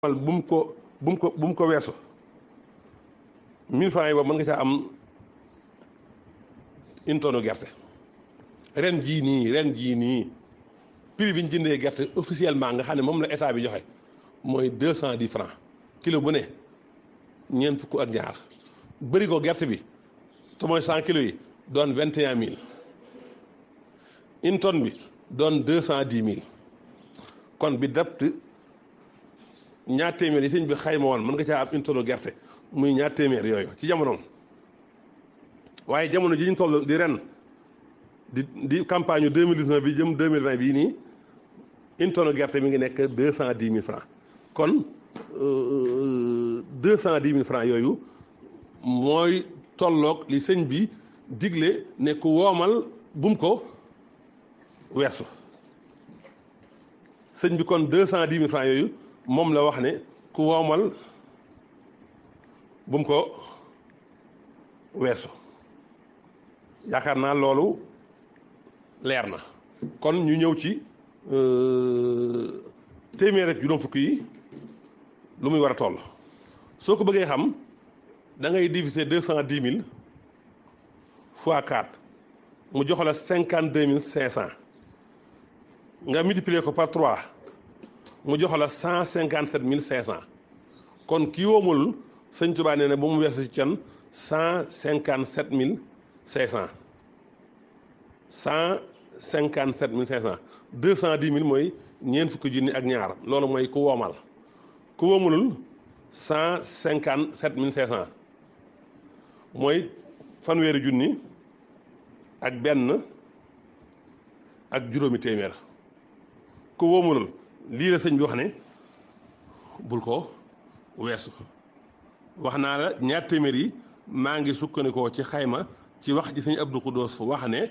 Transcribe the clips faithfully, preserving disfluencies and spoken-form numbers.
bu mu ko bu mu ko bu mu ko weesu mille francs yi boobu mën nga caa am une tonne gerte ren jii nii ren jii nii prix bi ñu jëndee gerte officiellement nga xam ne moom la état bi joxe mooy deux cent dix francs kilo bu ne ñeent fukk ak ñaar bëri ko gerte bi te mooy cent kilos yi doon vingt et un mille une tonne bi doon deux cent dix mille kon bi dapt ñaar téeméer yi sëñ bi xayma woon mën nga caa am une tonne gerte muy ñaar téeméer yooyu ci jamonoom waaye jamono ji ñu toll di ren di di campagne yu deux mille dix-neuf bi jëm deux mille vingt bii nii une tonne gerte mi ngi nekk deux cent dix mille francs kon deux cent dix mille francs yooyu mooy tolloog li sëñ bi digle ne ku woomal bum ko weesu sëñ bi kon deux cent dix mille francs yooyu moom la wax ne ku woomal bum ko weesu yaakaar naa loolu leer na kon ñu ñëw ci téeméer ak juróom fukk yi lu muy war a toll soo ko bëggee xam da ngay diviser deux cent dix mille fois quatre mu jox la cinquante deux mille cinq cent nga multiplier ko par trois mu jox la cent cinquante sept mille cinq cent kon kii woomul sëñ Tuubaa nee na ba mu weesu ci can cent cinquante sept mille cinq cent cent cinquante sept mille cinq cent deux cent dix mille mooy ñeent fukki junni ak ñaar loolu mooy ku woomal ku woomulul cent cinquante sept mille cinq cent mooy fanweeri junni ak benn ak juróomi téeméer ku woomulul lii la sëñ bi wax ne bul ko weesu wax naa la ñaar téeméer yi maa ngi sukkandikoo ci xayma ci wax ji sëñ Abdou Khoudous wax ne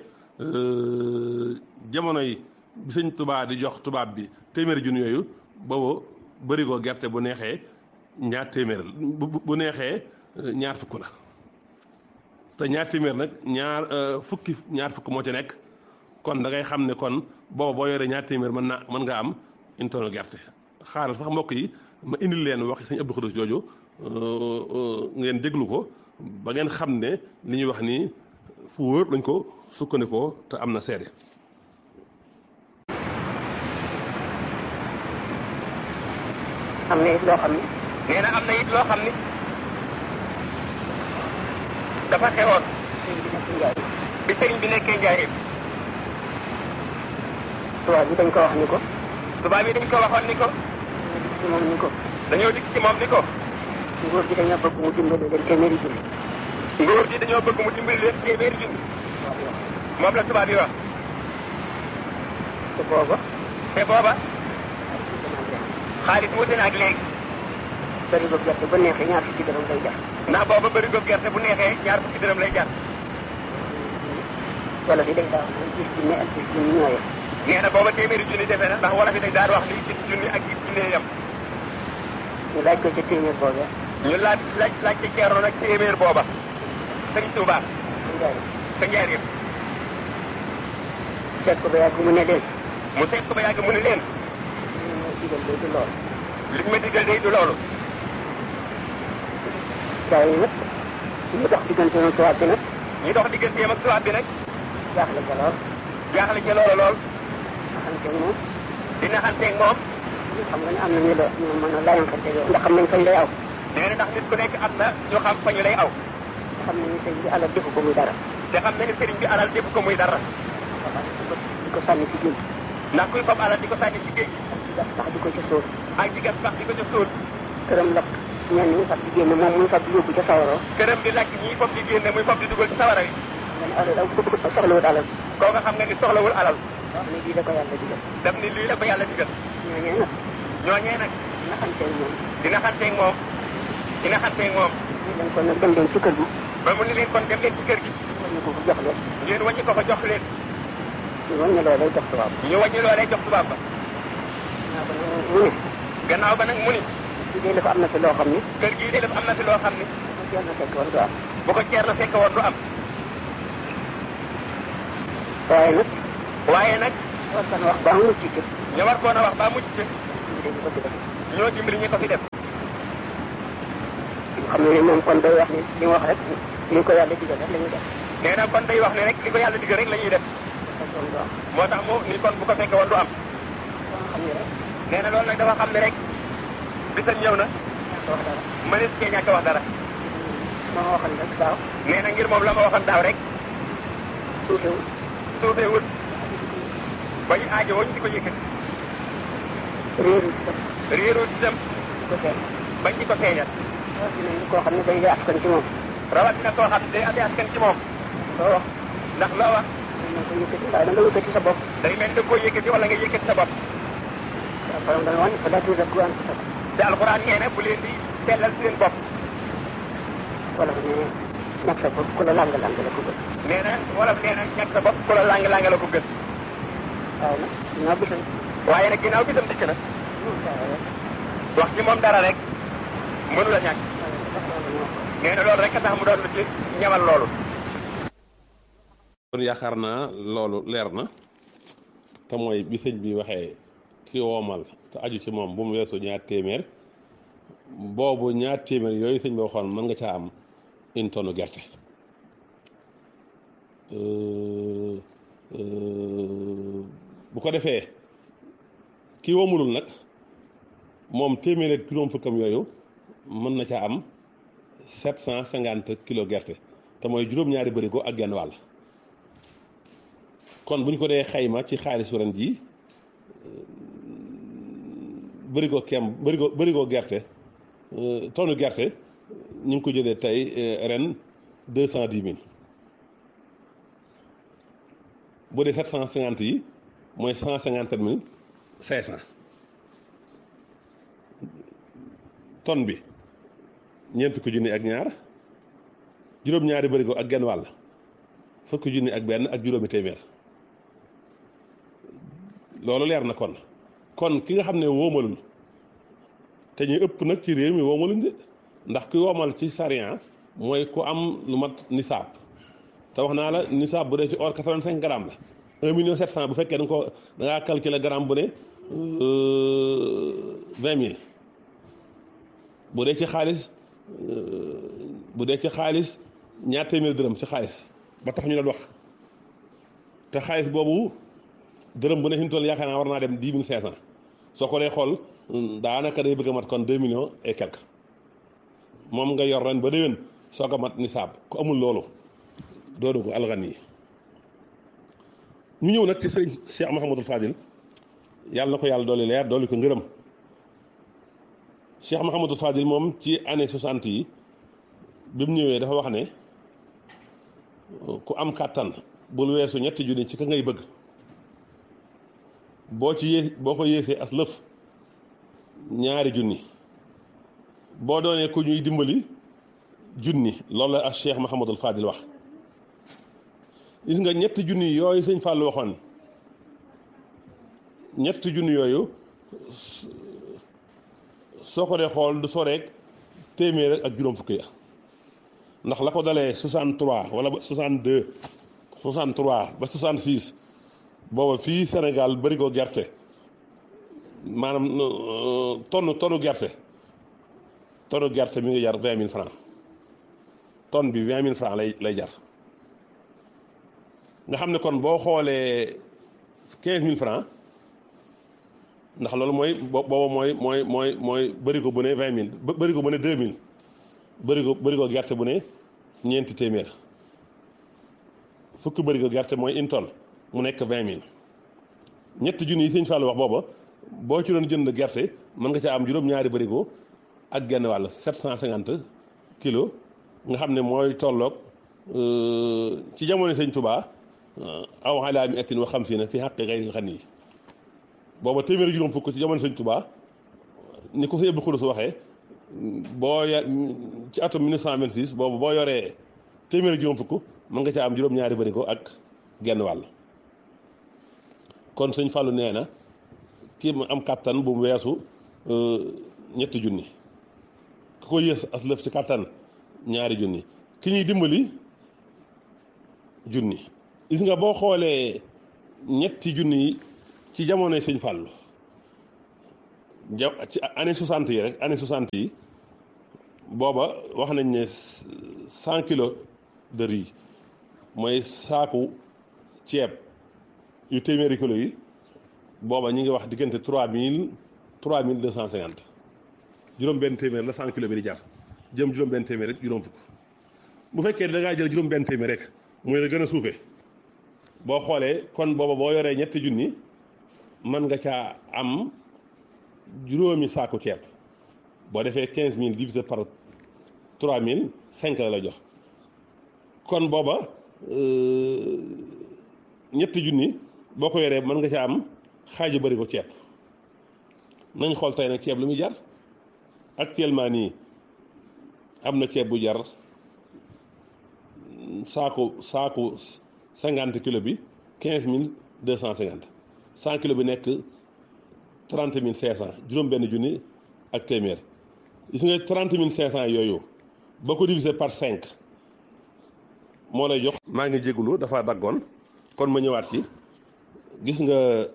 jamono yi bi sëñ Tuubaa di jox tubaab bi téeméeri junni yooyu boobu bëri ko gerte bu neexee ñaar téeméer bu neexee ñaar fukk la te ñaar téeméer nag ñaar fukki ñaar fukk moo ci nekk kon da ngay xam ne kon booba boo yoree ñaar téeméer mën naa mën nga am une tonne gerte xaaral sax mbokk yi ma indil leen wax sëñ Abdou Khoudous jooju ngeen déglu ko ba ngeen xam ne li ñuy wax nii fu wóor lañ ko sukkandikoo te am na seede. am na it loo xam ni. nee na am na it loo xam ni dafa xewoon. bi sëriñ bi nekkee Njaaréem. tubaab bi dañ ko wax ni ko. tubaab yi dañ ko waxoon ni ko. ci moom ni ko. dañoo dikk ci moom ni ko. nguur gi dañoo bëgg mu dimbali leen téeméeri junni. nguur gi dañoo bëgg mu dimbali leen téeméeri junni. moom la tubaab yi wax. te booba. te booba. xaalis wuute na ak léegi. bëri góob gerte bu neexee ñaar fukki dërëm lay jar. ndax booba bëri góob gerte bu neexee ñaar fukki dërëm lay jar. wala fi dañ daa wax ne gis junni ak gis junni ñoo yem. nee na booba téeméeri junni defe na ndax wala fi dañ daan wax ni gis junni ak gis junni yem. ñu laaj ko ca téeméer booba. ñu laaj laaj laaj ca Ceerno nag téeméer booba. sëñ Tuubaa. sa Njaaréem. seet ko ba yàgg mu ne leen. mu seet ko ba yàgg mu ne leen. li ñu ma digal day du loolu. li ñu ma digal day du loolu. gaa yi nag ñu dox digganteem ak tubaab bi nag. ñu dox digganteem ak tubaab bi nag. jaaxle ca lool. jaaxle ca loolu lool. naxanteeg moom. di naxanteeg moom. xam nga ne am na ñu la ñu mën a laayankanteeg yow ndax xam nañ fañ lay aw. nee na ndax nit ku nekk am na ñu xam fa ñu lay aw. xam nañu sëriñ bi alal defu ko muy dara. te xam na ni sëriñ bi alal defu ko muy dara. di ko sànni ci géej. ndax kuy fab alal di ko sànni ci géej. sax di ko ca sóor. ak di gas sax di ko ca sóor. këram lakk ñenn ñi fab di génne moom muy fab di yóbbu ca sawaroo. këram di lakk ñii fab di génne muy fab di dugal ci sawara wi. nga ne alal ko bëgg soxlawul alal. koo nga xam nga ni soxlawul alal. wax ni lii la ko yàlla digal. daf ni lii la ko yàlla digal. ñooñee nag. ñooñee nag. dina xanteeg moom. dina xanteeg moom. dina xanteeg moom. ñu leen kon nag dem leen ci kër gi. ba mu ni leen kon dem leen ci kër gi. wàññi ko ko jox leen. ngeen wàññi ko ko jox leen. ñu wàññi loolee jox tubaab. ñu wàññi loolee jox tubaab ba. mu ne. gannaaw ba nag mu ni. kii de dafa am na fi loo xam ni. kër gii de dafa am na fi loo xam ni. bu ko ceer na fekk woon du am. bu ko ceer na fekk woon du am. waaye nag. waaye nag. war kan wax ba mucc ci. ñu war koon a wax ba mucc ci. ñu bëgg def. ñoo dimbali ñu ko fi def. xam ne moom kon day wax ni li mu wax rek li ko yàlla digal rek la ñuy def. nee na kon day wax ne rek li ko yàlla digal rek la ñuy def. moo tax mu ni kon bu ko fekkee woon du am. xam ne rek. nee na loolu nag dafa xam ne rek bisam ñëw na. wax dara. mënees cee ñàkk wax dara. ma waxoon rek daaw. nee na ngir moom la ma waxoon daaw rek. suufewul. suufewul. ba ñu aajowoo ñu di ko yëkkati. réerul itam. réerul itam. di ko feeñ. bañ di ko feeñal. rawatina koo xam ne day dee askan ci moom. rawatina koo xam ne day amee askan ci moom. loo wax. ndax loo wax. da nga ko yëkkati waaye da nga yëkkati sa bopp. day mel da nga koy yëkkati wala nga yëkkati sa bopp. waaw kon dana wan fa daa tuuti rek waan sa bopp. te alxuraan nee na bu leen di sellal seen bopp. wala bu nee ñàkk sa bopp ku la lang lang la ko gën. nee na wala nee na ñàkk sa bopp ku la lang lang la ko gën. waaye nag ginnaaw bisam. waaye nag ginnaaw bisam dikk na. wax ci moom dara rek mënu la ñàkk. nee na loolu rek a tax mu doon lu ci ñamal loolu. kon yaakaar naa loolu leer na te mooy bi sëñ bi waxee ki woomal te aju ci moom bu mu weesu ñaar téeméer boobu ñaar téeméer yooyu sëñ bi waxoon mën nga caa am une tonne gerte bu ko defee ki woomulul nag moom téeméer ak juróom fukkam yooyu mën na caa am sept cent cinquante kilo gerte te mooy juróom-ñaari bërigo ak genn wàll kon bu ñu ko dee xayma ci xaalisu ren jii bërigo kem bërigo bërigo gerte tonne gerte ñu ngi ko jëlee tey ren deux cent dix mille bu dee sept cent cinquante yi mooy cent cinquante sept mille cinq cent tonne bi ñeent fukki junni ak ñaar juróom-ñaari bërigo ak genn wàll fukki junni ak benn ak juróomi téeméer loolu leer na kon kon ki nga xam ne woomalul te ñu ëpp nag ci réew mi woomaluñ de ndax ki woomal ci sariya mooy ku am lu mat nisaab te wax naa la nisaab bu dee ci or quatre-vingt-cinq grammes la un million sept cent bu fekkee da nga ko da ngaa calculer gramme bu ne vingt mille bu dee ci xaalis bu dee ci xaalis ñaar téeméer dërëm ci xaalis ba tax ñu doon wax te xaalis boobu dërëm bu ne fi mu toll yaakaar naa war naa dem dix mille cinq cent soo ko dee xool daanaka day bëgg a mat kon deux millions et quelque moom nga yor ren ba déwén soo ko mat nisaab ku amul loolu doo dugg alxan yi ñu ñëw nag ci sëriñ Cheikh Mouhamadul Fadil yàlla na ko yàlla dooli leer dooli ko ngërëm Cheikh Mouhamadul Fadil moom ci année soixante yi bi mu ñëwee dafa wax ne ku am kàttan bul weesu ñetti junni ci ka ngay bëgg boo ci yée boo ko yéesee as lëf ñaari junni boo doonee ku ñuy dimbali junni loolu la ak Cheikh Mouhamadul Fadil wax gis nga ñetti junni yooyu sëñ Fallou waxoon ñetti junni yooyu soo ko dee xool du soreek téeméer ak juróom fukki ya ndax la ko dalee soixante-trois wala ba soixante-deux soixante-trois ba soixante-six booba fii Sénégal bëri ko gerte maanaam tonne tonne gerte tonne gerte mi ngi jar vingt mille francs tonne bi vingt mille francs lay lay jar nga xam ne kon boo xoolee quinze mille francs ndax loolu mooy booba mooy mooy mooy mooy bëri ko bu ne vingt mille bëri ko bu ne deux mille bëri ko bëri ko gerte bu ne ñeenti téeméer fukki bëri ko gerte mooy une tonne mu nekk vingt mille ñetti junni yi sëñ Fallou wax booba boo ci doon jënd gerte mën nga caa am juróom-ñaari bërigo ak genn wàll sept cent cinquante kilos nga xam ne mooy tolloog ci jamono sëñ Touba aw alaa mi atin wa xamsiina fi xaqi xayri xan yi booba téeméeri juróom fukk ci jamono sëñ Touba ni ko sëñ Abdou Khoudous waxee boo ya ci atum mille neuf cent vingt-six boobu boo yoree téeméeri juróom fukk mën nga caa am juróom-ñaari bërigo ak genn wàll kon sëñ Fallou nee na kii mu am kàttan bu mu weesu ñetti junni ku ko yées as lëf ci kàttan ñaari junni ki ñuy dimbali junni gis nga boo xoolee ñetti junni yi ci jamonoy sëñ Fallou ja ci année soixante yi rek année soixante yi booba wax nañ ne cent kilos de riz mooy saaku ceeb yu téeméeri kilos yi booba ñu ngi wax diggante trois mille trois mille deux cent cinquante juróom-benn téeméer la cent kilos bi di jar jëm juróom-benn téeméer rek juróom fukk bu fekkee da ngaa jël juróom-benn téeméer rek mooy la gën a suufee boo xoolee kon booba boo yoree ñetti junni mën nga caa am juróomi saaku ceeb boo defee quinze mille divisé par trois mille cinq la la jox kon booba ñetti junni boo ko yoree mën nga caa am xaaju bëri ko ceeb nañ xool tey nag ceeb lu muy jar actuellement nii am na ceeb bu jar saaku saaku cinquante kilos bi quinze mille deux cent cinquante cent kilos bi nekk trente mille cinq cent juróom-benn junni ak téeméer gis nga trente mille cinq cent yooyu boo ko divisé par cinq moo lay jox. maa ngi jégalu dafa daggoon kon ma ñëwaat ci gis nga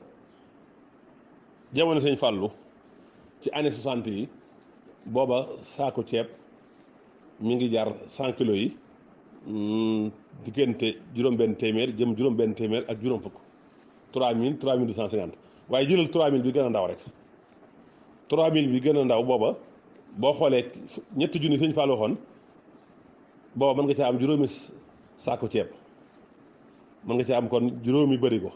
jamono Sëñ Fàllu ci année soixante yi booba saako ceeb mi ngi jar cent kilos yi diggante juróom-benn téeméer jëm juróom-benn téeméer ak juróom fukk trois mille trois mille deux cent cinquante waaye jëlal trois mille bi gën a ndaw rek trois mille bi gën a ndaw booba boo xoolee ñetti junni Sëñ Fàllu waxoon booba mën nga caa am juróomi saako ceeb mën nga caa am kon juróomi bërigo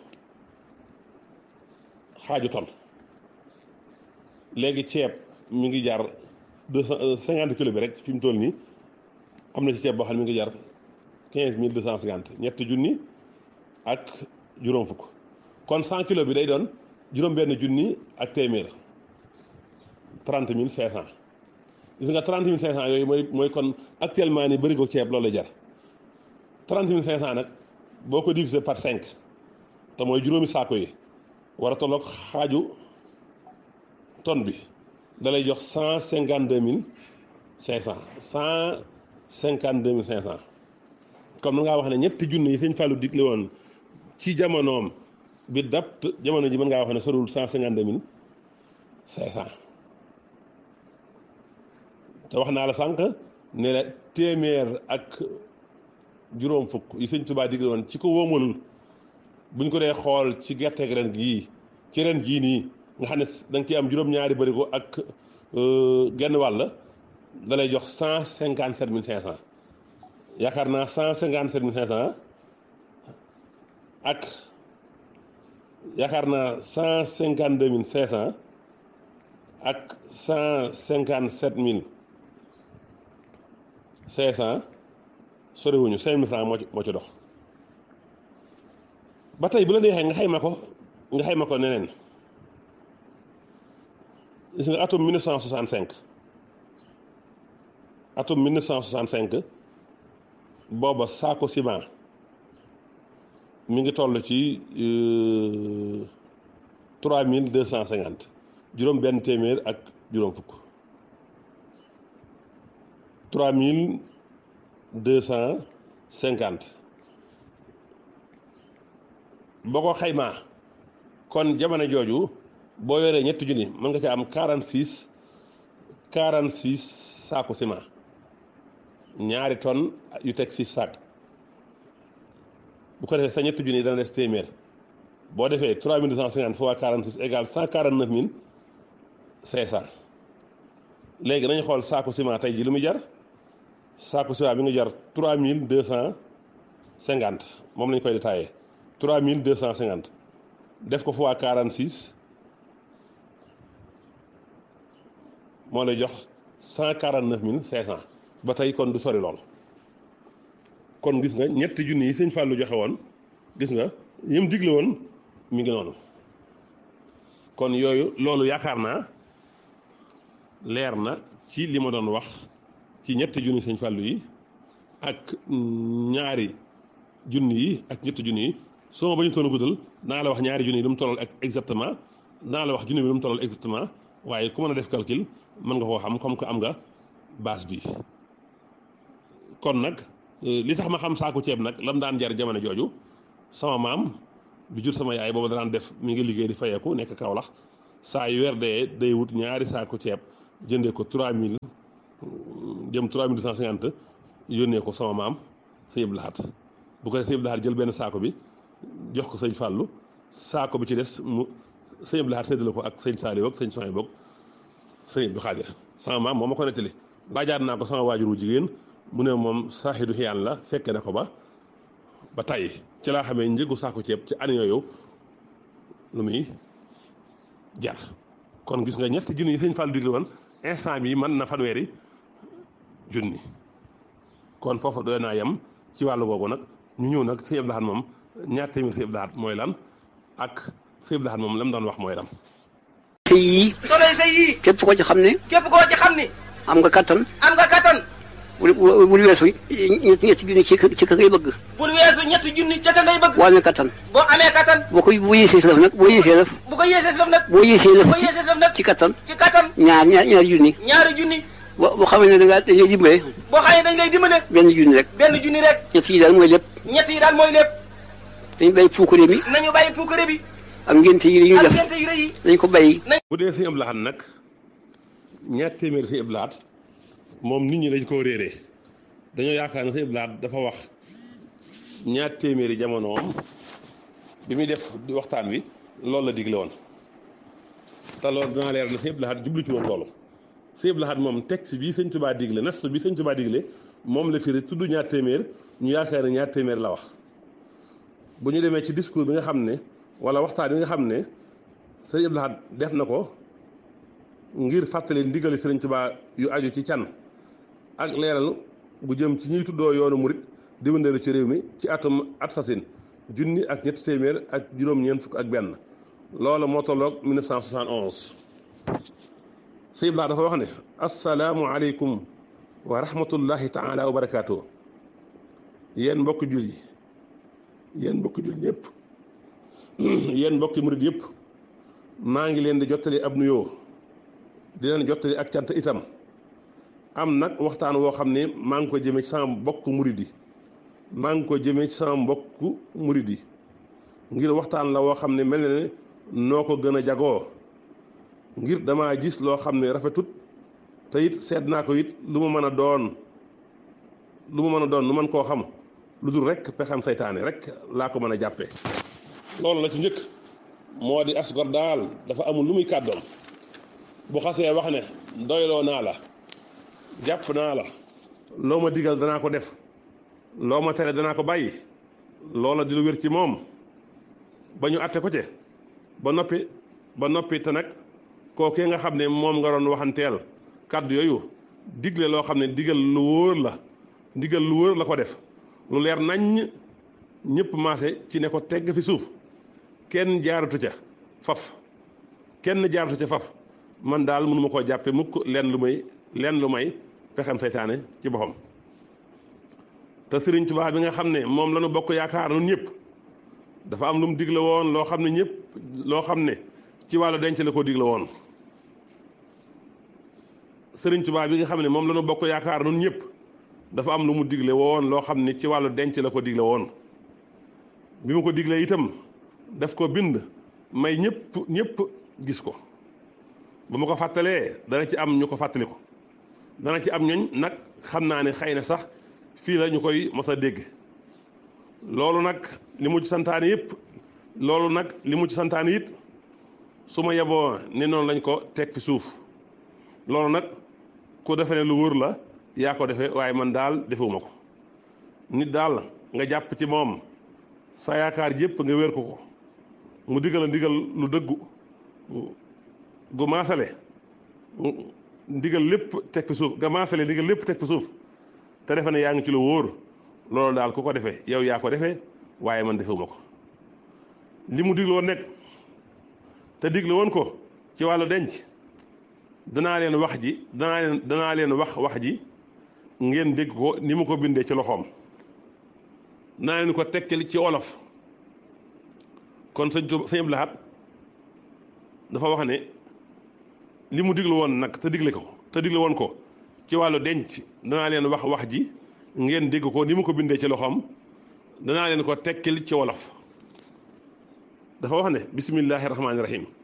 xaaju ton léegi ceeb mi ngi jar deux cent cinquante kilos bi rek fi mu toll nii am na ci ceeb boo xam ne mi ngi jar quinze mille deux cent cinquante ñetti junni ak juróom fukk kon cent kilos bi day doon juróom-benn junni ak téeméer trente mille cinq cent gis nga trente mille cinq cent yooyu mooy mooy kon actuellement ni bëri ko ceeb loolu la jar trente mille cinq cent nag boo ko divisé par cinq te mooy juróomi saako yi war a tolloog xaaju tonne bi da lay jox cent cinquante deux mille cinq cent cent cinquante deux mille cinq cent comme na ngaa wax ne ñetti junni yi Sëñ Fàllu digle woon ci jamonoom bi dapt jamono ji mën ngaa wax ne sorul cent cinquante deux mille cinq cent te wax naa la sànq ne la téeméer ak juróom fukk yi Sëñ Tuubaa digle woon ci ko wóomalul buñ ko dee xool ci gerteeg ren gii ci ren gii nii nga xam ne da nga ciy am juróom-ñaari bërigo ak genn wàll da lay jox cent cinquante sept mille cinq cent yaakaar naa cent cinquante sept mille cinq cent ak yaakaar naa cent cinquante deux mille cinq cent ak cent cinquante sept mille cinq cent soriwuñu cinq mille francs moo ci moo ci dox ba tey bu la neexee nga xayma ko nga xayma ko neneen gis nga atum mille neuf cent soixante cinq atum mille neuf cent soixante cinq booba saako ciment mi ngi toll ci trois mille deux cent cinquante juróom benn téeméer ak juróom fukk trois mille deux cent cinquante boo ko xaymaa kon jamono jooju boo yoree ñetti junni mën nga ca am quarante six quarante six saako ciment ñaari tonnes yu teg six sac bu ko defee sa ñetti junni dana des téeméer boo defee trois mille deux cent cinquante fois quarante six égale cent quarante neuf mille cinq cent léegi nañu xool saako ciment tey ji lu muy jar saako ciment bi nga jar trois mille deux cent cinquante moom lañ koy détaillé trois mille deux cent cinquante def ko fois quarante six moo lay jox cent quarante neuf mille cinq cent ba tey kon du sori lool kon gis nga ñetti junni yi Sëñ Fàllu joxe woon gis nga yim digle woon mi ngi noonu kon yooyu loolu yaakaar naa leer na ci li ma doon wax ci ñetti junni Sëñ Fàllu yi ak ñaari junni yi ak ñetti junni yi soo ma bañu toon a guddal naa la wax ñaari junni yi lu mu tollal ak exactement naa la wax junni bi lu mu tollal exactement waaye ku mën a def calcul mën nga koo xam comme que am nga base bi kon nag li tax ma xam saaku ceeb nag lam daan jar jamono jooju sama maam bi jur sama yaay booba daan def mi ngi liggéey di fayeeku nekk Kaolack saa yu weer dee day wut ñaari saako ceeb jëndee ko trois mille jëm trois mille deux cent cinquante yónnee ko sama maam sëñ Abdou Lahad bu ko sëñ Abdou Lahad jël benn saako bi jox ko sëñ Fallou saako bi ci des mu sëñ Abdou Lahad séddale ko ak sëñ Saliou ak sëñ Sonia boog sëñ Abdou Khadir sama maam moo ma ko nettali laajaat naa ko sama waajuru jigéen mu ne moom saaxidu xiyaan la fekke na ko ba ba tàyyi ci laa xamee njëgu saako ceeb ci année yooyu lu muy jar kon gis nga ñetti junni yi sëñ Fallou digle woon instant bi mën na fanweeri junni kon foofu doy naa yem ci wàllu boobu nag ñu ñëw nag sëñ Abdou Lahad moom ñaar téeméer sëñ Abdou Lahad mooy lan ak sëñ Abdou Lahad moom la mu doon wax mooy lan. te yii. solo sa yii. képp koo ci xam ne. képp koo ci xam ne. am nga kattan. am nga kattan. bul bul weesu ñetti ñetti junni ci ci ka ngay bëgg. bul weesu ñetti junni ci ka ngay bëgg. boo amee kattan. boo amee kattan. boo ko boo yéesee si lëf nag boo yéesee lëf. bu ko yéesee si lëf nag. boo yéesee lëf. boo yéesee si lëf nag ci kattan. ci kattan. ñaar ñaar ñaari junni. ñaari junni. boo boo xamee ne da ngaa dañ lay dimbale. boo xamee dañ lay dimbale. benn junni rek. benn junni rek. ñett yi daal mooy lépp. ñett yi daal mooy lépp. dañu bàyyi puukare bi. nañu bàyyi puukare bi. ak ngénte yi ñuy def ak ngénte yi dañ ko bàyyi. bu dee sëñ Abdou Lahad nag ñaar téeméer sëñ Abdou Lahad moom nit ñi dañ koo réeree dañoo yaakaar ne sëñ Abdou Lahad dafa wax ñaar téeméeri jamonoom bi muy def waxtaan wi loolu la digle woon te loolu dinaa leer ne sëñ Abdou Lahad jublu ci woon loolu sëñ Abdou Lahad moom texte bi sëñ Tuubaa digle nas bi sëñ Tuubaa digle moom la firi tudd ñaar téeméer ñu yaakaar ne ñaar téeméer la wax bu ñu demee ci discours bi nga xam ne wala waxtaan bi nga xam ne sëñ Abdou Lahad def na ko ngir fàttali ndigali sëriñ Tuubaa yu aju ci can ak leeral bu jëm ci ñuy tuddoo yoonu murit di wëndeelu ci réew mi ci atum at sasin junni ak ñetti téeméer ak juróom-ñeent fukk ak benn loola moo tolloog mille neuf cent soixante et onze sëñ Abdou Lahad dafa wax ne asalaamu aleykum wa rahmatullahi taala wa barakaatu yéen mbokki jul yi yéen mbokki jul ñëpp yéen mbokki murit yëpp maa ngi leen di jottali ab nuyoo di leen jottali ak cant itam am nag waxtaan woo xam ne maa ngi ko jëmee ci sama mbokk murid yi maa ngi ko jëmee ci sama mbokk murid yi ngir waxtaan la woo xam ne mel na ne noo ko gën a jagoo ngir damaa gis loo xam ne rafetut te it seet naa ko it lu ma mën a doon lu ma mën a doon lu mën koo xam lu dul rek pexam saytaane rek laa ko mën a jàppee loolu la ci njëkk moo di asgor daal dafa amul lu muy kàddoom bu xasee wax ne doyloo naa la jàpp naa la loo ma digal danaa ko def loo ma tere danaa ko bàyyi loola di lu wér ci moom ba ñu àtte ko ci ba noppi ba noppi te nag kookee nga xam ne moom nga doon waxanteel kàddu yooyu digle loo xam ne digal lu wóor la digal lu wóor la ko def lu leer naññ ñëpp maase ci ne ko tegg fi suuf kenn jaaratu ca faf kenn jaaratu ca faf man daal mënuma koo jàppe mukk leen lu may leen lu may pexem seytaane ci boppam te Sëriñ Tuubaa bi nga xam ne moom la ñu bokk yaakaar nun ñëpp dafa am lu mu digle woon loo xam ne ñëpp loo xam ne ci wàllu denc la ko digle woon Sëriñ Tuubaa bi nga xam ne moom la ñu bokk yaakaar nun ñëpp dafa am lu mu digle woon loo xam ne ci wàllu denc la ko digle woon bi mu ko diglee itam daf ko bind may ñëpp ñëpp gis ko ba ma ko fàttalee dana ci am ñu ko fàttali ko dana ci am ñooñ nag xam naa ne xëy na sax fii la ñu koy mos a dégg loolu nag li mu ci santaane yëpp loolu nag li mu ci santaane it su ma yeboo ne noonu lañ ko teg fi suuf loolu nag ku defe ne lu wóor la yaa ko defee waaye man daal defewuma ko nit daal nga jàpp ci moom sa yaakaar yëpp nga wér ko ko mu digal a digal lu dëggu gu maasale ndigal lépp teg fi suuf nga maasale ndigal lépp teg fi suuf te defe ne yaa ngi ci lu wóor loolu daal ku ko defee yow yaa ko defee waaye man defewuma ko li mu digle woon nekk te digle woon ko ci wàllu denc danaa leen wax ji danaa leen danaa leen wax wax ji ngeen dégg ko ni mu ko bindee ci loxoom danaa leen ko tekkil ci wolof kon sëñ Tuubaa sëñ Abdou Lahad dafa wax ne li mu digle woon nag te digle ko te digle woon ko ci wàllu denc danaa leen wax wax ji ngeen dégg ko ni mu ko bindee ci loxoom danaa leen ko tekkil ci wolof dafa wax ne bismillahi rahmaani rahim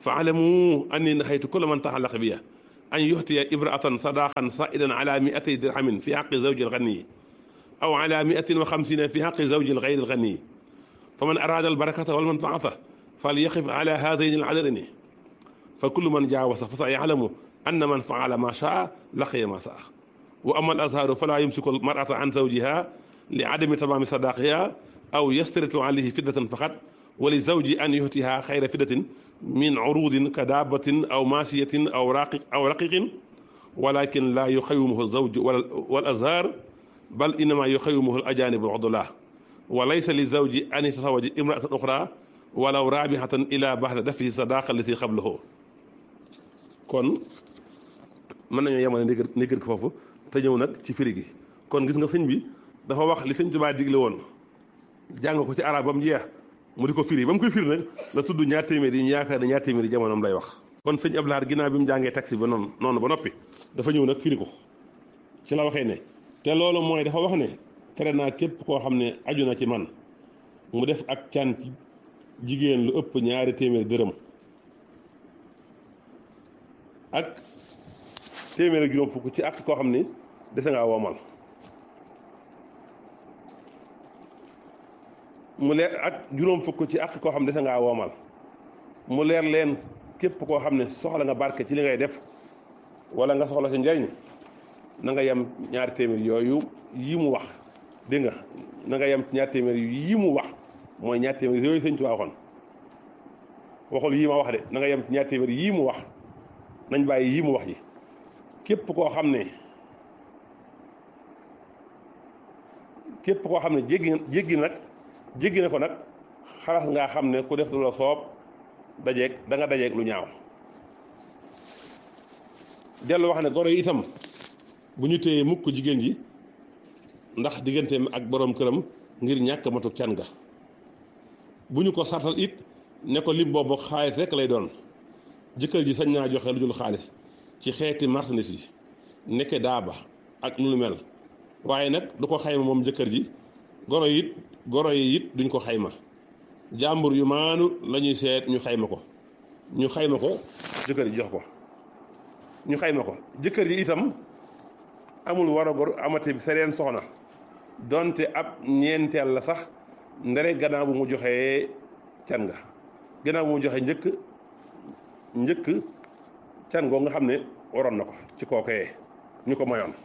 فاعلموا أني نهيت كل من تعلق بي أن يهتي امرأة صداقا صائدا على مئتي درهم في حق زوج الغني أو على مئة وخمسين في حق زوج الغير الغني فمن أراد البركة والمنفعة فليقف على هذين العددين فكل من جاوز فسيعلم أن من فعل ما شاء لقي ما شاء وأما الأزهار فلا يمسك المرأة عن زوجها لعدم تمام صداقها أو يسترط عليه فدة فقط ولزوج أن يهتها خير فدة من عروض كدابة أو ماشية أو راقق أو رقيق ولكن لا يخيمه الزوج والأزهار بل إنما يخيمه الأجانب العضلاء وليس للزوج أن يتزوج امرأة أخرى ولو رابحة إلى بعد دفع صداقة التي قبله kon mën nañoo yemale négër négër ko foofu te ñëw nag ci firi gi kon gis nga sëñ bi dafa wax li sëñ Tuubaa digle woon jàng ko ci arab ba mu jeex mu di ko firi ba mu koy firi nag la tudd ñaar téeméer yi ñu yaakaar ne ñaar téeméer yi jamonoom lay wax kon sëñ Abdou Lahad ginnaaw bi mu jàngee taxi ba noonu noonu ba noppi dafa ñëw nag firi ko ci la waxee ne te loolu mooy dafa wax ne tere naa képp koo xam ne aju na ci man mu def ak can ci jigéen lu ëpp ñaari téeméer dërëm ak téeméer ak juróom fukk ci ak koo xam ni dese ngaa womal mu leer ak juróom fukk ci ak koo xam ne dese ngaa womal mu leer leen képp koo xam ne soxla nga barke ci li ngay def wala nga soxla si njariñ na nga yem ñaari téeméer yooyu yi mu wax dégg nga na nga yem ñaari téeméer yi mu wax mooy ñaari téeméer yooyu sëñ Tuubaa waxoon waxul yii ma wax de na nga yem ñaari téeméer yii mu wax nañ bàyyi yii mu wax yi képp koo xam ne képp koo xam ne jéggi jéggi nag jéggi na ko nag xalaas ngaa xam ne ku def lu la soob dajeeg da nga dajeeg lu ñaaw dellu wax ne goro yi itam bu ñu téye mukk jigéen ji ndax digganteem ak boroom këram ngir ñàkk matu can ga bu ñu ko sartal it ne ko lim boobu xaalis rek lay doon jëkkër ji sañ naa joxe lu dul xaalis ci xeeti marchandise yi nekke daaba ak lu mel waaye nag du ko xayma moom jëkkër ji goro yi it goro yi it duñ ko xayma jàmbur yu maanu la ñuy seet ñu xayma ko ñu xayma ko jëkkër ji jox ko ñu xayma ko jëkkër ji itam amul war a gor amati sereen soxna donte ab ñeenteel la sax ndere gannaaw bu mu joxee can nga gannaaw bu mu joxee njëkk njëkk can goo nga xam ne waroon na ko ci kookee ñu ko mayoon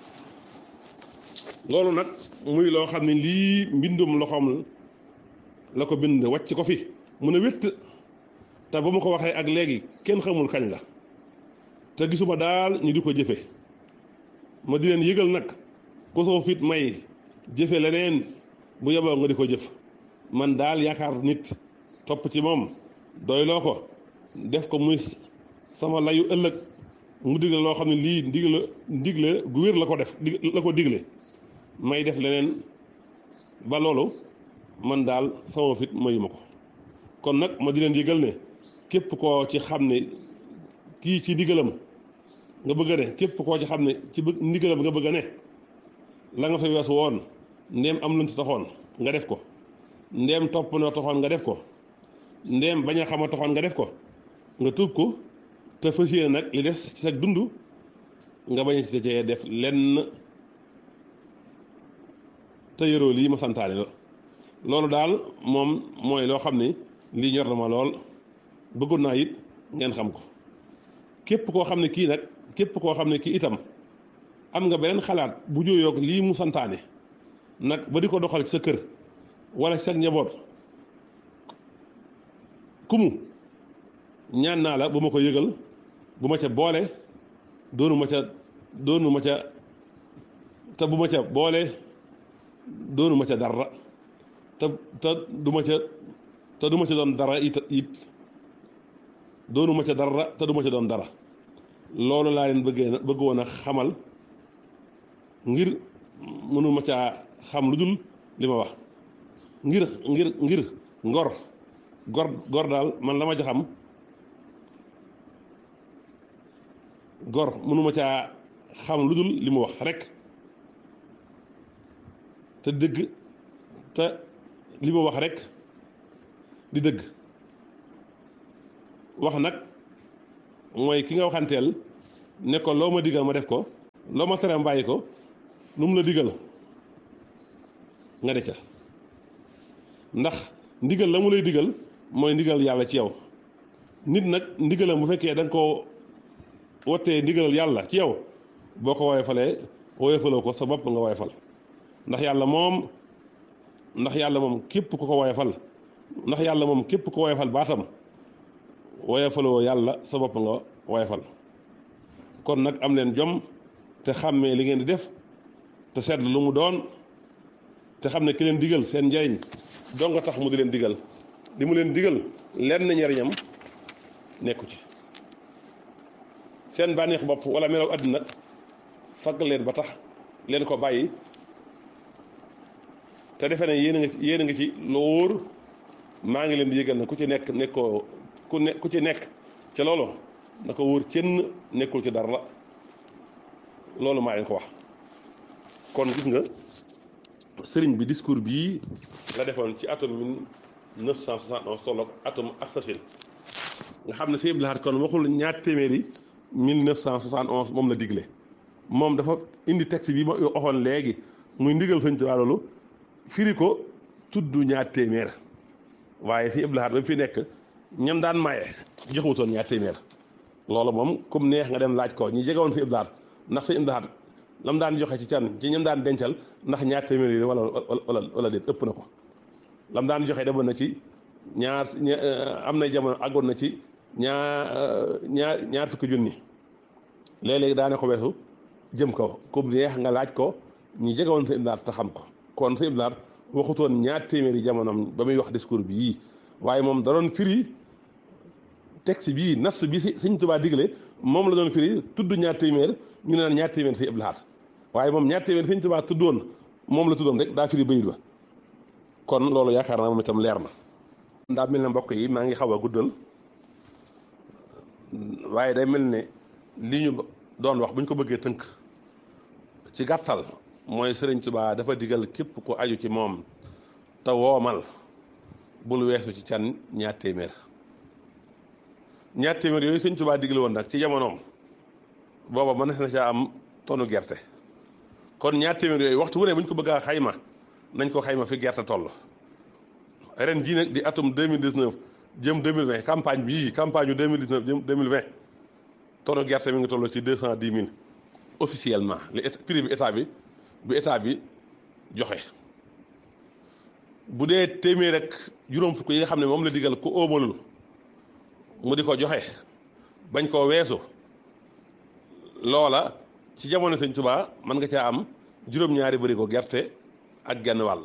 loolu nag muy loo xam ne lii mbindum loxoom la ko bind wàcc ko fi mun a wétt te ba mu ko waxee ak léegi kenn xamul kañ la te gisuma daal ñu di ko jëfe ma di leen yëgal nag ku soo fit may jëfe leneen bu yeboo nga di ko jëf man daal yaakaar nit topp ci moom doyloo ko def ko muy sama layu ëllëg mu digle loo xam ne lii ndigle ndigle gu wér la ko def la ko digle may def leneen ba loolu man daal sama fit mayuma ko kon nag ma di leen yëgal ne képp koo ci xam ne kii ci ndigalam nga bëgg a ne képp koo ci xam ne ci bëgg ndigalam nga bëgg a ne la nga fa weesu woon ndéem am lu taxoon nga def ko ndéem topp na taxoon nga def ko ndéem bañ a xama taxoon nga def ko nga tuub ko te fas yéene nag li des ci sa dund nga bañ ci cee def lenn te yëroo lii ma santaane la loolu daal moom mooy loo xam ne lii ñor na ma lool bëggoon naa it ngeen xam ko képp koo xam ne kii nag képp koo xam ne kii itam am nga beneen xalaat bu jóoyoog lii mu santaane nag ba di ko doxal ci sa kër wala ci sa njaboot kumu ñaan naa la bu ma ko yëgal bu ma ca boole doonu ma ca doonu ma ca te bu ma ca boole doonu ma ca dara te te du ma ca te du ma ca doon dara it it doonu ma ca dara te du ma ca doon dara loolu laa leen bëggee bëgg woon a xamal ngir mënu ma caa xam lu dul li ma wax ngir ngir ngir ngor gor gor daal man la ma ca xam gor mënu ma caa xam lu dul li mu wax rek te dëgg te li mu wax rek di dëgg wax nag mooy ki nga waxanteel ne ko loo ma digal ma def ko loo ma tere bàyyi ko lu mu la digal nga de ca ndax ndigal la mu lay digal mooy ndigal yàlla ci yow nit nag ndigalam bu fekkee da nga koo wottee ndigalal yàlla ci yow boo ko woyofalee woyofaloo ko sa bopp nga woyofal ndax yàlla moom ndax yàlla moom képp ku ko woyofal ndax yàlla moom képp ku woyofal baatam woyofaloo yàlla sa bopp nga woyofal kon nag am leen jom te xàmmee li ngeen di def te seetlu lu mu doon te xam ne ki leen digal seen njariñ dong nga tax mu di leen digal li mu leen digal lenn njariñam nekku ci seen bànneex bopp wala melaw àddina fagg leen ba tax leen ko bàyyi te defe ne yéen a nga yéen a nga ci lu wóor maa ngi leen di yëgal na ku ci nekk nekkoo ku ne ku ci nekk ca loolu na ko wóor kenn nekkul ci dara loolu maa leen ko wax kon gis nga sëriñ bi discours bii la defoon ci atum mille neuf cent soixante onze tolloog atum Arsachine nga xam ne Sëñ Abdou Lahad kon waxul ñaar téeméeri mille neuf cent soixante onze moom la digle moom dafa indi texte bi ma waxoon léegi muy ndigal Sëñ Tuubaa loolu firi ko tudd ñaar téeméer waaye Sëñ Abdou Lahad ba fi nekk ñam daan maye joxutoon ñaar téeméer loolu moom comme neex nga dem laaj ko ñi jegewoon Sëñ Abdou Lahad ndax Sëñ Abdou Lahad lam daan joxe ci can ci ñam daan dencal ndax ñaar téeméer yi wala wala wala déet ëpp na ko lam daan joxe demoon na ci ñaar am na jamono àggoon na ci ñaar ñaar ñaar fukki junni léeg-léegi daane ko weesu jëm kaw comme neex nga laaj ko ñi jegewoon Sëñ Abdou Lahad te xam ko kon Sëñ Abdou Lahad waxutoon ñaar téeméeri jamonoom ba muy wax discours bi yii waaye moom da doon firi texte bii nas bi si Sëñ Tuubaa digle moom la doon firi tudd ñaar téeméer ñu ne naan ñaar téeméer Sëñ Abdou Lahad waaye moom ñaar téeméer Sëñ Tuubaa tuddoon moom la tuddoon rek daa firi bayit ba kon loolu yaakaar naa moom itam leer na. daa mel ne mbokk yi maa ngi xaw a guddal waaye day mel ne li ñu doon wax bu ñu ko bëggee tënk ci gàttal mooy Sëriñ Tuubaa dafa digal képp ku aju ci moom te woomal bul weesu ci can ñaar téeméer ñaar téeméer yooyu Sëñ Tuubaa digle woon nag ci jamonoom booba mën na caa am tonu gerte kon ñaar téeméer yooyu waxtu wu ne bu ñu ko bëgg a xayma nañ ko xayma fi gerte toll ren jii nag di atum deux mille dix neuf jëm deux mille vingt campagne bii campagne yu deux mille dix neuf jëm deux mille vingt tonu gerte mi ngi toll ci deux cent dix mille officiellement li prix bi état bi bu état bi joxe bu dee téeméer rek juróom fukk yi nga xam ne moom la digal ku óomalul mu di ko joxe bañ koo weesu loola ci jamono Sëñ Tuubaa mën nga caa am juróom-ñaari bërigo gerte ak genn wàll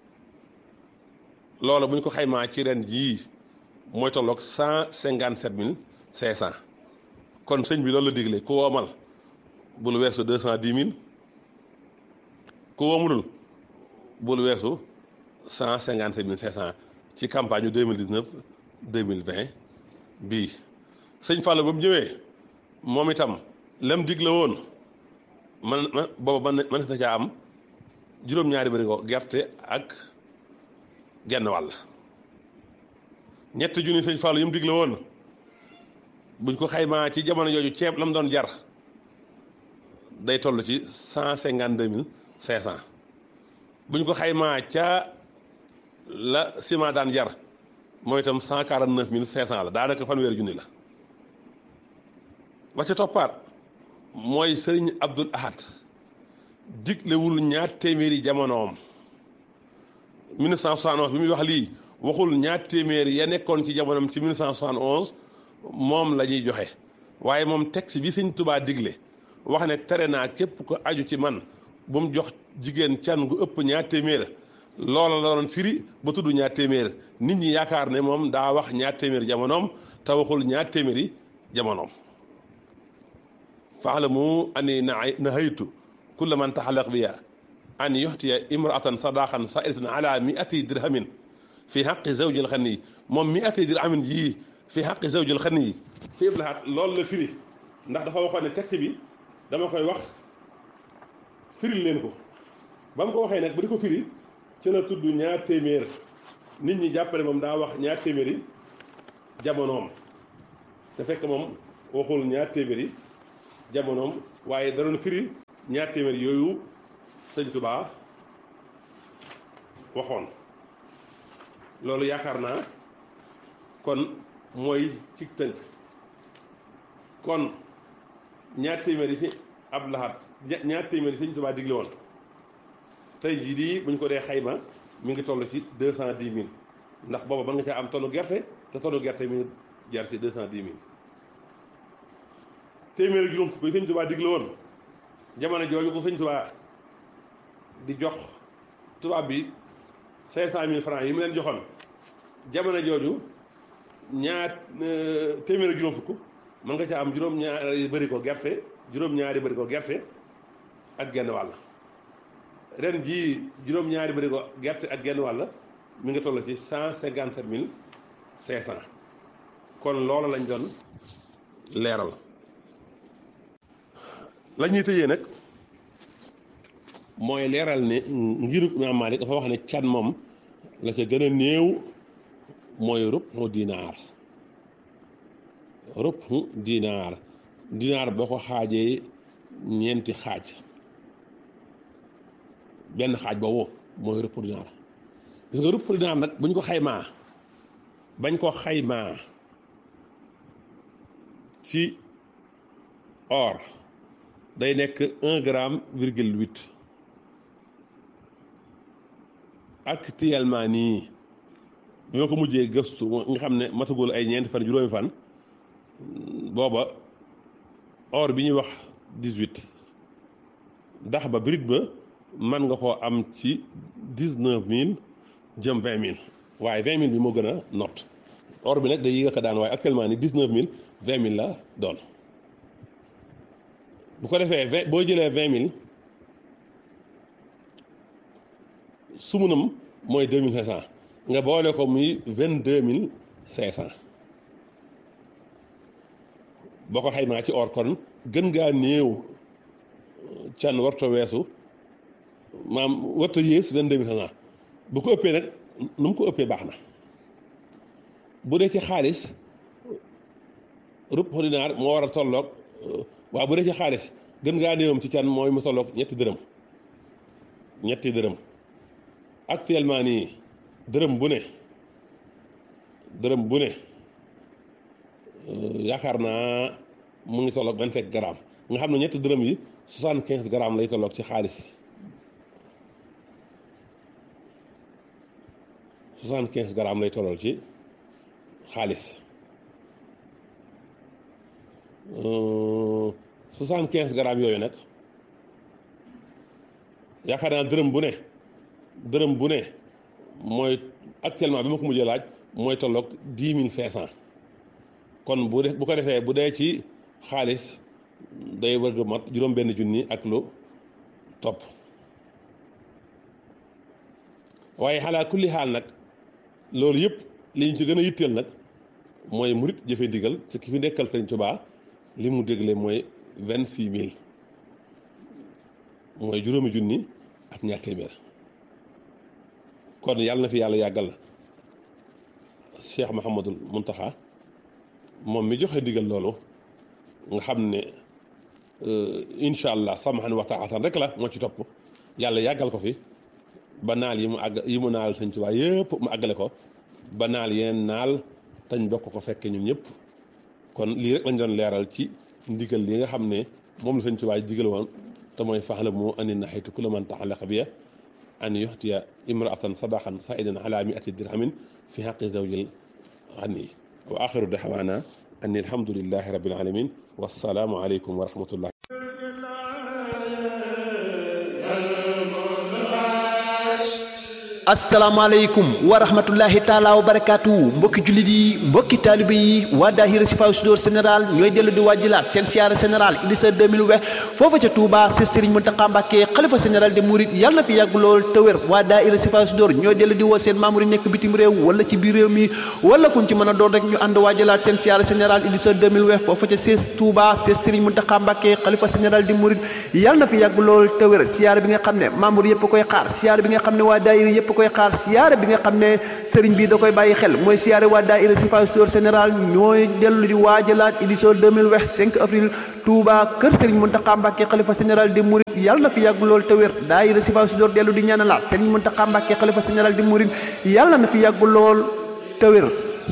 loola bu ñu ko xaymaa ci ren jii mooy tolloog cent cinquante sept mille cinq cent kon sëñ bi loolu la digle ku woomal bul weesu deux cent dix mille ku woomulul bul weesu cent cinquante sept mille cinq cent ci campagne yu deux mille dix neuf deux mille vingt bii sëñ Fallou ba mu ñëwee moom itam lam digle woon man man booba man man na caa am juróom-ñaari bërigo gerte ak genn wàll ñetti junni sëñ Fallou yi mu digle woon buñ ko xaymaa ci jamono jooju ceeb la mu doon jar day toll ci cent cinquante deux mille cinq cent buñ ko xaymaa ca la ciment daan jar mooy itam cent quarante neuf mille cinq cent la daanaka fanweeri junni la ba ca toppaat mooy Sëriñ Abdul Ahad diglewul ñaar téeméeri jamonoom mille neuf cent soixante onze bi muy wax lii waxul ñaar téeméeri ya nekkoon ci jamonoom ci mille neuf cent soixante onze moom la ñuy joxe waaye moom texte bi Sëñ Tuubaa digle wax ne tere naa képp ko aju ci man bu mu jox jigéen can gu ëpp ñaar téeméer loola la doon firi ba tudd ñaar téeméer nit ñi yaakaar ne moom daa wax ñaar téeméeri jamonoom te waxul ñaar téeméeri jamonoom faalamu ani nahaytu kulla man taxalaq biya an yuxtiya imraatan sadaqan sairatan ala miati dirhamin fi xaqi zawji alxani moom miati dirhamin yii fi xaqi zawji alxani yi fi iblahat loolu la firi ndax dafa waxoon ne texte bi dama koy wax firil leen ko ba mu ko waxee nag ba di ko firi ci la tudd ñaar téeméer nit ñi jàppale moom daa wax ñaar téeméeri jamonoom te fekk moom waxul ñaar téeméeri jamonoom waaye da doon firi ñaar téeméeri yooyu sëñ Tuubaa waxoon loolu yaakaar naa kon mooy ci tënk kon ñaar téeméeri si Abdou Lahad ñaar téeméeri sëñ Tuubaa digle woon tey jii di buñ ko dee xayma mi ngi toll ci deux cent dix mille ndax booba mën nga caa am tonu gerte te tonu gerte mi ngi jar ci deux cent dix mille téeméeri juróom fukk yi sëñ Tuubaa digle woon jamono jooju ko sëñ Tuubaa di jox tubaab bi cinq cent mille francs yi mu leen joxoon jamono jooju ñaar téeméeri juróom fukk mën nga caa am juróom-ñaari bëri ko gerte juróom-ñaari bëri ko gerte ak genn wàll ren jii juróom-ñaari bëri ko gerte ak genn wàll mi nga toll ci cent cinquante sept mille cinq cent kon loolu lañ doon leeral la ñuy tëjee nag mooy leeral ne ngiru Imaam Maalik dafa wax ne can moom la ca gën a néew mooy rub'u dinaar rub'u dinaar dinaar boo ko xaajee ñeenti xaaj benn xaaj boobu mooy rub'u dinaar gis nga rub'u dinaar nag bu ñu ko xaymaa bañ ko xaymaa ci or day nekk un gramme virgule huit actuellement nii bi ma ko mujjee gëstu nga xam ne matagul ay ñeenti fan juróomi fan booba or bi ñuy wax dix-huit dax ba brut ba mën nga koo am ci dix-neuf mille jëm vingt mille waaye vingt mille bi moo gën a not or bi nag day yéeg a ko daan waaye actuellement nii dix-neuf mille vingt mille la doon bu ko defee vingt boo jëlee vingt mille sumunam mooy deux mille cinq cent nga boole ko muy vingt deux mille cinq cent boo ko xaymaa ci or kon gën ngaa néew can warta weesu maam warta yées vingt deux mille cinq cent bu ko ëppee nag nu mu ko ëppee baax na bu dee ci xaalis rub'u dinaar moo war a tolloog waaw bu dee ci xaalis gën ngaa néewam ci can mooy mu tolloog ñetti dërëm ñetti dërëm actuellement nii dërëm bu ne dërëm bu ne yaakaar naa mu ngi tolloog vingt-cinq grammes nga xam ne ñetti dërëm yi soixante-quinze grammes lay tolloog ci xaalis soixante-quinze grammes lay tolloog ci xaalis soixante-quinze grammes yooyu nag yaakaar naa dërëm bu ne dërëm bu ne mooy actuellement bi ma ko mujjee laaj mooy tolloog dix mille cinq cent kon bu def bu ko defee bu dee ci xaalis day wërg mat juróom benn junni ak lu topp waaye xalaa kulli xaal nag loolu yëpp li ñu ci gën a yitteel nag mooy murit jëfe ndigal ci ki fi nekkal Sëriñ Tuubaa li mu dégle mooy vingt six mille mooy juróomi junni ak ñaar téeméer kon yàlla na fi yàlla yàggal Cheikh Mouhamadul Mountakha moom mi joxe ndigal loolu nga xam ne incha allah samahan wa taatan rek la moo ci topp yàlla yàggal ko fi ba naal yi mu àgg yi mu naal Sëñ Tuubaa yëpp mu àggale ko ba naal yeneen naal tañ bokk ko fekke ñun ñëpp kon lii rek lañ doon leeral ci ndigal li nga xam ne moom la Sëñ Tuubaa digal woon te mooy fa'lamu anni nahaytu kulla man ta'allaqa biya an yuhtiya imra'atan sadaqan sa'idan ala mi'ati dirhamin fi haqqi zawjil ghani wa axiru da'waana anni alhamdulillahi rabbil alamin wassalaamu aleykum wa rahmatullah asalaamaaleykum wa rahmatullahi taala wa barakaatu mbokki jullit yi mbokki taalibe yi waa daahira Sifaa Sudoor général ñooy dellu di wàjjilaat seen siyaara général édition deux mille vingt foofa ca Touba ci Serigne Mountakha Mbacké xalifa général de Mouride yàlla na fi yàgg lool te wér waa daahira Sifaa Sudoor ñooy dellu di woo seen membre yi nekk bitim réew wala ci biir réew mi wala fu ñu ci mën a doon rek ñu ànd wàjjilaat seen siyaara général édition deux mille vingt foofa ca Cés Touba ci Serigne Mountakha Mbacké xalifa général de Mouride yàlla na fi yàgg lool te wér siyaara bi nga xam ne membre yëpp koy xaar siyaara bi nga xam ne waa daahira yëpp koy xaar siyaare bi nga xam ne sëriñ bi da koy bàyyi xel mooy siyaare waa daayira Chifaa'u Sudoor général ñooy dellu di waajalaat édition deux mille vingt cinq avril Touba kër sëriñ Mountakha Mbacké xalifa général des mourides yàlla na fi yàgg lool te wér daayira Chifaa'u Sudoor dellu di ñaanalaat sëriñ Mountakha Mbacké xalifa général des mourides yàlla na fi yàgg lool te wér.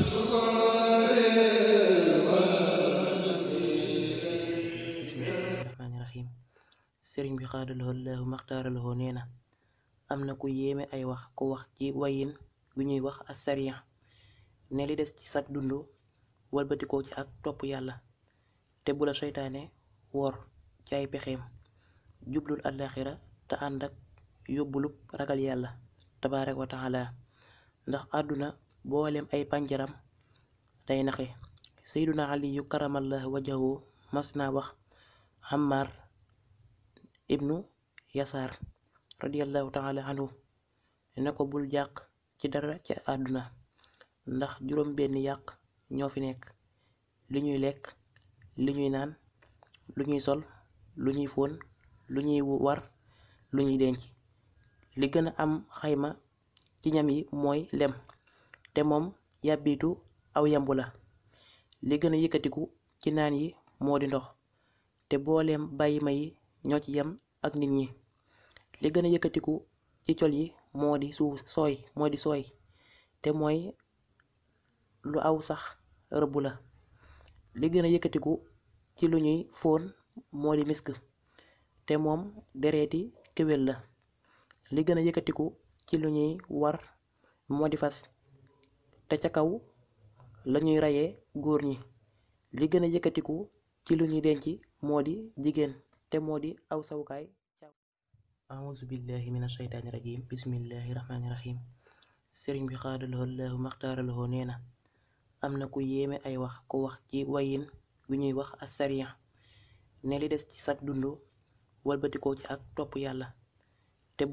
sëriñ bi xaadalahoo laahu maxtaaralahoo nee na am na ku yéeme ay wax ku wax ci wayin wi ñuy wax asariya ne li des ci sag dund walbatikoo ci ak topp yàlla te bu la seytaane wor ci ay pexeem jublul àllaaxira te ànd ak yóbbulub ragal yàlla tabaaraka wa taala ndax àdduna booleem ay pànjaram day naxe sayduna aliyu karamallahu wajahu mas naa wax Ammar ibnu yasaar radiyallahu taala anhu ne ko bul jàq ci dara ci àdduna ndax juróom benn yàq ñoo fi nekk li ñuy lekk li ñuy naan lu ñuy sol lu ñuy fóon lu ñuy war lu ñuy denc li gën a am xayma ci ñam yi mooy lem te moom yàbbitu aw yambu la li gën a yëkkatiku ci naan yi moo di ndox te booleem bàyyi ma yi ñoo ci yem ak nit ñi li gën a yëkkatiku ci col yi moo di suuf sooy moo di sooy te mooy lu aw sax rëbb la li gën a yëkkatiku ci lu ñuy fóon moo di misk te moom dereeti kéwél la li gën a yëkkatiku ci lu ñuy war moo di fas te ca kaw la ñuy rayee góor ñi li gën a yëkkatiku ci lu ñuy denc moo di jigéen te moo di aw sawukaay auzu billahi min ashaytaani rajim bismillahi rahmaani rahim sëriñ bi xaadalahoo laahu maxtaaralahoo nee na am na ku yéeme ay wax ku wax ci wayin wi ñuy wax asariya ne li des ci sag dund walbatikoo ci ak topp yàlla